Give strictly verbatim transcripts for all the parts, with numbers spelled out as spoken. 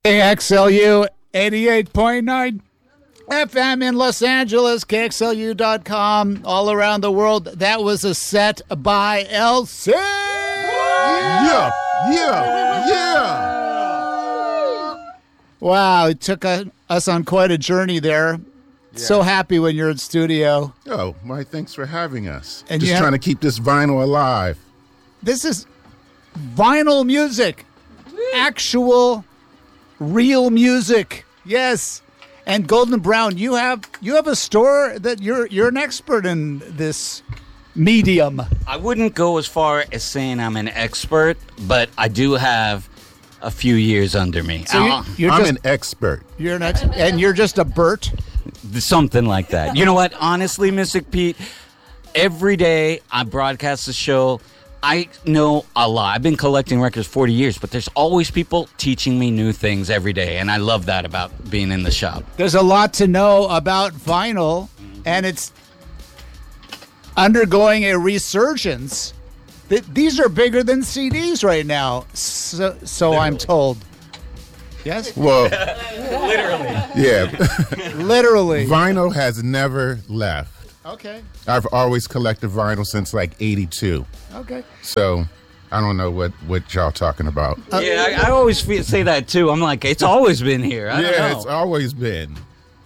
K X L U eighty-eight point nine F M in Los Angeles, K X L U dot com, all around the world. That was a set by L C. Yeah, yeah, yeah. Wow, it took a, us on quite a journey there. Yeah. So happy when you're in studio. Oh, my, thanks for having us. And Just have, trying to keep this vinyl alive. This is vinyl music. Actual, real music. Yes. And Golden Brown, you have you have a store that you're you're an expert in this medium. I wouldn't go as far as saying I'm an expert, but I do have a few years under me. So you're, you're I'm just, an expert. You're an expert, and you're just a Bert? Something like that. You know what? Honestly, Mystic Pete, every day I broadcast the show, I know a lot. I've been collecting records forty years, but there's always people teaching me new things every day, and I love that about being in the shop. There's a lot to know about vinyl, and it's undergoing a resurgence. These are bigger than C Ds right now, so, so I'm told. Yes? Well, literally. Yeah. Literally. Vinyl has never left. Okay. I've always collected vinyl since like eighty-two. Okay. So I don't know what, what y'all talking about. Uh, yeah, I, I always feel, say that too. I'm like, it's always been here. I yeah, don't know. It's always been.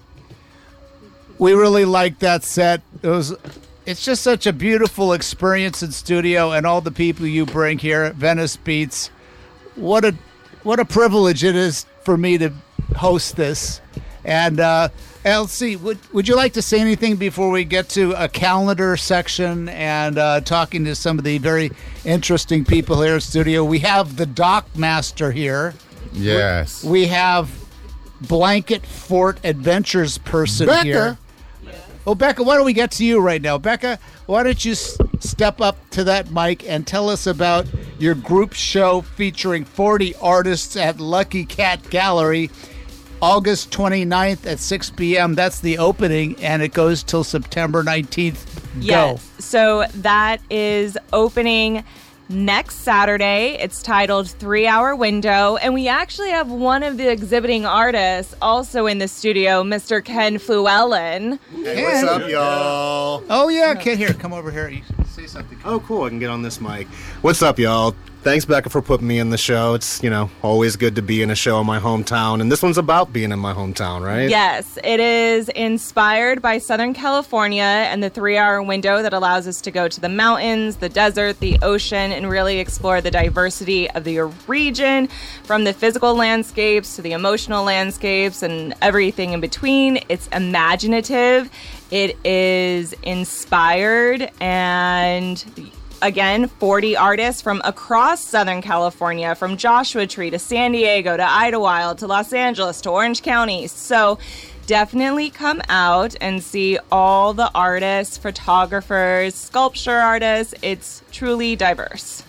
We really liked that set. It was... It's just such a beautiful experience in studio, and all the people you bring here, Venice Beats. What a what a privilege it is for me to host this. And uh, L C, would would you like to say anything before we get to a calendar section and uh, talking to some of the very interesting people here in studio? We have the Dock Master here. Yes. We, we have Blanket Fort Adventures person Becca. here. Oh, Becca, why don't we get to you right now? Becca, why don't you s- step up to that mic and tell us about your group show featuring forty artists at Lucky Cat Gallery, August twenty-ninth at six p.m. That's the opening, and it goes till September nineteenth. Go. Yes. So that is opening next Saturday. It's titled Three Hour Window, and we actually have one of the exhibiting artists also in the studio, Mister Ken Fluellen. Hey, what's up, y'all? Oh, yeah, Ken, here, come over here. You say something. Oh, cool, I can get on this mic. What's up, y'all? Thanks, Becca, for putting me in the show. It's, you know, always good to be in a show in my hometown, and this one's about being in my hometown, right? Yes, it is inspired by Southern California and the three-hour window that allows us to go to the mountains, the desert, the ocean, and really explore the diversity of the region, from the physical landscapes to the emotional landscapes and everything in between. It's imaginative, it is inspired, and again, forty artists from across Southern California, from Joshua Tree to San Diego to Idlewild to Los Angeles to Orange County. So definitely come out and see all the artists, photographers, sculpture artists. It's truly diverse.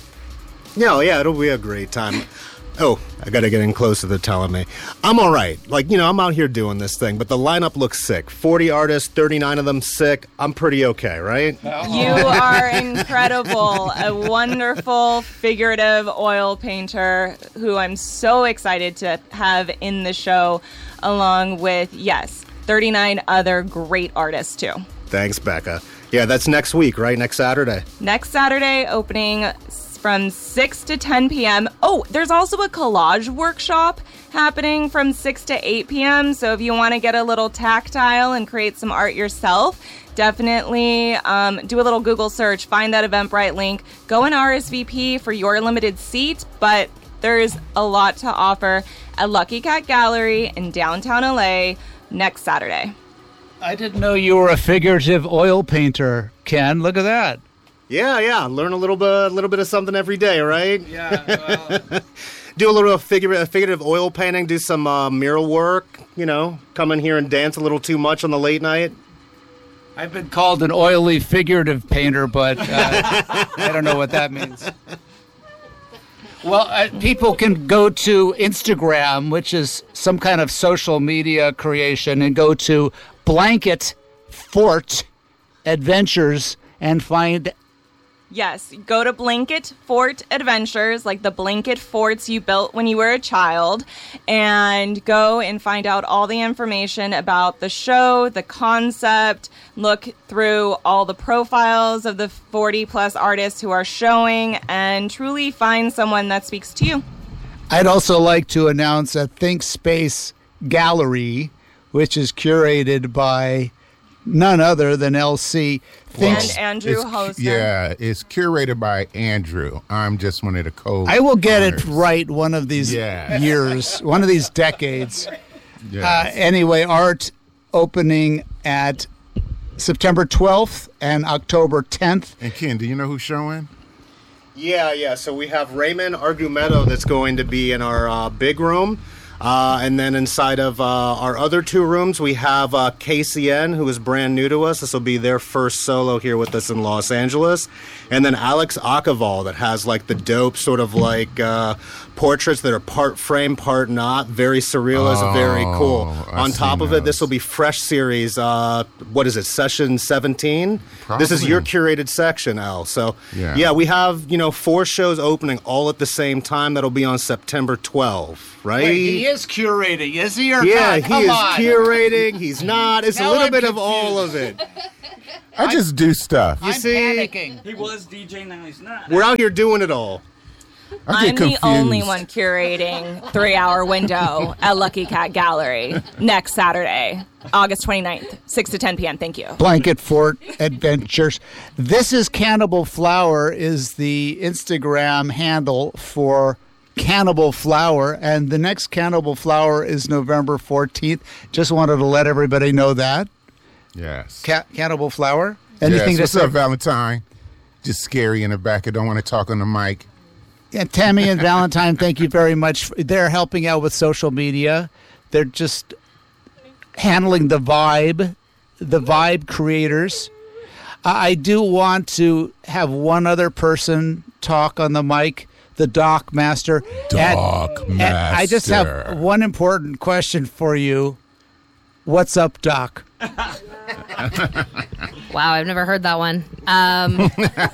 Yeah, yeah, it'll be a great time. Oh, I gotta get in closer to telling me. I'm all right. Like, you know, I'm out here doing this thing, but the lineup looks sick. forty artists, thirty-nine of them sick. I'm pretty okay, right? You are incredible. A wonderful figurative oil painter who I'm so excited to have in the show, along with, yes, thirty-nine other great artists, too. Thanks, Becca. Yeah, that's next week, right? Next Saturday. Next Saturday, opening from six to ten p.m. Oh, there's also a collage workshop happening from six to eight p.m. So if you want to get a little tactile and create some art yourself, definitely um, do a little Google search, find that Eventbrite link, go and R S V P for your limited seat. But there's a lot to offer at Lucky Cat Gallery in downtown L A next Saturday. I didn't know you were a figurative oil painter, Ken. Look at that. Yeah, yeah. Learn a little bit, a little bit of something every day, right? Yeah. Well. Do a little figure, figurative oil painting. Do some uh, mural work. You know, come in here and dance a little too much on the late night. I've been called an oily figurative painter, but uh, I don't know what that means. Well, uh, people can go to Instagram, which is some kind of social media creation, and go to Blanket Fort Adventures and find Yes, go to Blanket Fort Adventures, like the blanket forts you built when you were a child, and go and find out all the information about the show, the concept, look through all the profiles of the forty plus artists who are showing, and truly find someone that speaks to you. I'd also like to announce a Think Space Gallery, which is curated by none other than L C. And Andrew It's- Hosen. Yeah, it's curated by Andrew. I'm just one of the co I will get it owners. right one of these Yeah. years, one of these decades. Yes. Uh, anyway, art opening at September twelfth and October tenth. and Ken, do you know who's showing? Yeah, yeah. So we have Raymond Argumedo that's going to be in our uh, big room. Uh, and then inside of uh, our other two rooms, we have uh, K C N, who is brand new to us. This will be their first solo here with us in Los Angeles. And then Alex Akaval, that has like the dope sort of like uh, portraits that are part frame, part not. Very surrealist, Oh, very cool. I've On top seen of it, this those. will be Fresh Series. Uh, what is it, session seventeen? This is Probably. your curated section, Al. So, Yeah. yeah, we have, you know, four shows opening all at the same time. That'll be on September twelfth, right? Wait, he is curating, is he or yeah, not? he Come is on. curating. He's not. It's Now a little I'm bit of all of confused. it. I just do stuff. You I'm see, panicking. He was D J, now he's not. we're out here doing it all. I I'm get confused. the only one curating Three Hour Window at Lucky Cat Gallery next Saturday, August twenty-ninth, six to ten p.m. Thank you. Blanket Fort Adventures. This is Cannibal Flower is the Instagram handle for Cannibal Flower, and the next Cannibal Flower is November fourteenth. Just wanted to let everybody know that. Yes. Ca- Cannibal Flower. Anything yes. to What's say? up, Valentine? Just scary in the back. I don't want to talk on the mic. Yeah, Tammy and Valentine, thank you very much. They're helping out with social media. They're just handling the vibe, the vibe creators. I I do want to have one other person talk on the mic, the Doc Master. Doc And- and I just have Master. one important question for you. What's up, Doc? Wow, I've never heard that one. Um,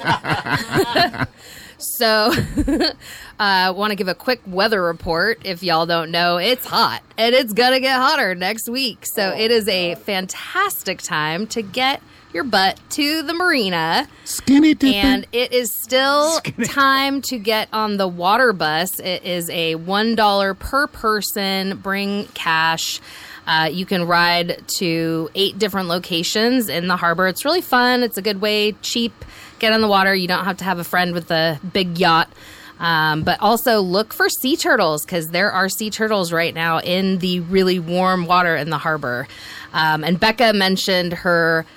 so, I uh, want to give a quick weather report. If y'all don't know, it's hot, and it's going to get hotter next week. So, it is a fantastic time to get your butt to the marina. Skinny dipping. And it is still time to get on the water bus. It is a one dollar per person, bring cash. Uh, you can ride to eight different locations in the harbor. It's really fun. It's a good way, cheap, get on the water. You don't have to have a friend with a big yacht. Um, but also look for sea turtles, because there are sea turtles right now in the really warm water in the harbor. Um, and Becca mentioned her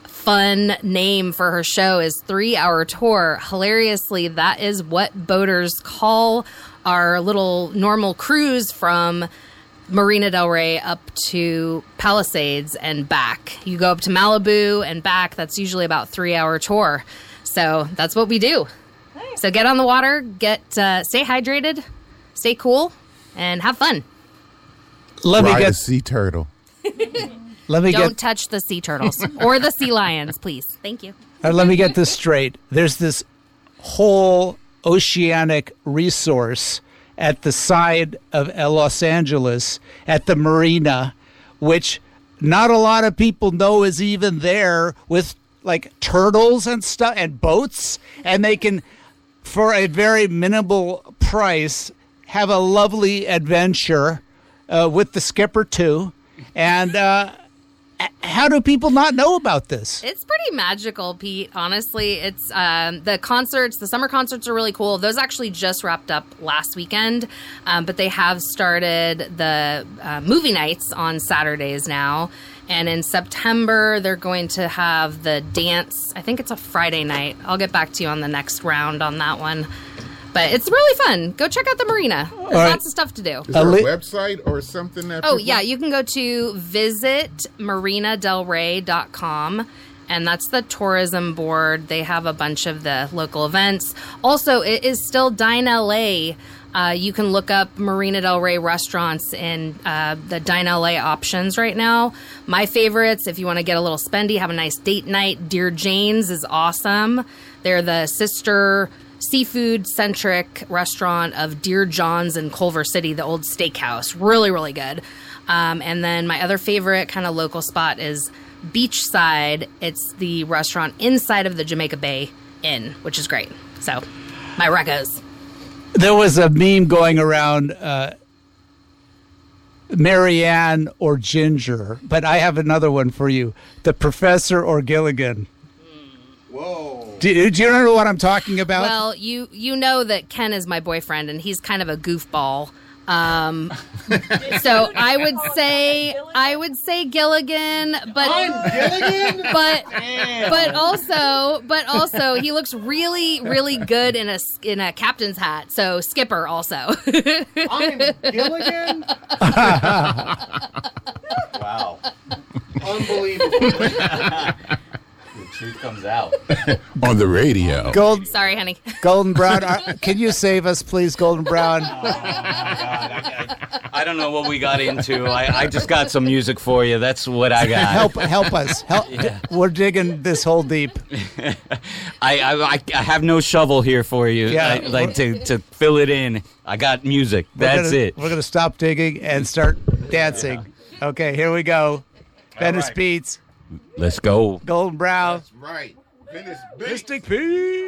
fun name for her show is Three Hour Tour. Hilariously, that is what boaters call our little normal cruise from Marina Del Rey up to Palisades and back. You go up to Malibu and back. That's usually about three hour tour. So that's what we do. Nice. So get on the water, get uh, stay hydrated, stay cool, and have fun. Let me Ride a get. sea turtle. Let me Don't get. touch the sea turtles or the sea lions, please. Thank you. Uh, let me get this straight. There's this whole oceanic resource at the side of uh, Los Angeles at the marina, which not a lot of people know is even there, with like turtles and stuff and boats, and they can, for a very minimal price, have a lovely adventure uh, with the skipper too. And uh, how do people not know about this? It's pretty magical, Pete. Honestly, it's um, the concerts, the summer concerts are really cool. Those actually just wrapped up last weekend, um, but they have started the uh, movie nights on Saturdays now. And in September, they're going to have the dance. I think it's a Friday night. I'll get back to you on the next round on that one. But it's really fun. Go check out the marina. There's right. lots of stuff to do. Is there a Ali- website or something that Oh, people- yeah. You can go to visit marina del rey dot com, and that's the tourism board. They have a bunch of the local events. Also, it is still Dine L A Uh, you can look up Marina Del Rey restaurants in uh, the Dine L A options right now. My favorites, if you want to get a little spendy, have a nice date night, Dear Jane's is awesome. They're the sister seafood-centric restaurant of Dear John's in Culver City, the old steakhouse. Really, really good. Um, and then my other favorite kind of local spot is Beachside. It's the restaurant inside of the Jamaica Bay Inn, which is great. So, my recos. There was a meme going around, uh, Marianne or Ginger, but I have another one for you. The Professor or Gilligan. Whoa. Do, do you remember what I'm talking about? Well, you you know that Ken is my boyfriend, and he's kind of a goofball. Um, so I would say I would say Gilligan, but Gilligan? but but also but also he looks really really good in a in a captain's hat. So Skipper also. I'm Gilligan? Wow. Unbelievable. The truth comes out. On the radio. Gold, Sorry, honey. Golden Brown, are, can you save us, please, Golden Brown? Oh, my God. I, I, I don't know what we got into. I, I just got some music for you. That's what I got. Help, help us. Help. Yeah. We're digging this hole deep. I, I I have no shovel here for you. Yeah. I, like to, to fill it in. I got music. We're That's gonna- it. We're going to stop digging and start dancing. Okay, here we go. Venice right. Beats, Let's go. Golden Brown, Right. Venice Mystic Pete.